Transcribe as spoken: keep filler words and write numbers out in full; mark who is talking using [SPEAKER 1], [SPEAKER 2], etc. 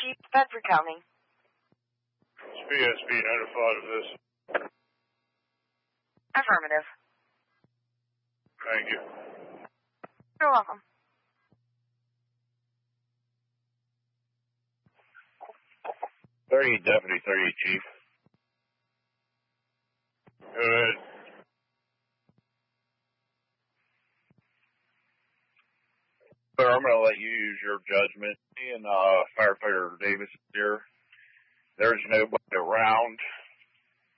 [SPEAKER 1] East Bedford County.
[SPEAKER 2] Is P S P notified of this?
[SPEAKER 1] Affirmative.
[SPEAKER 2] Thank you.
[SPEAKER 1] You're welcome.
[SPEAKER 2] thirty, Deputy thirty, Chief. Go ahead. Sir, I'm going to let you use your judgment. Me and uh, Firefighter Davis is here. There's nobody around.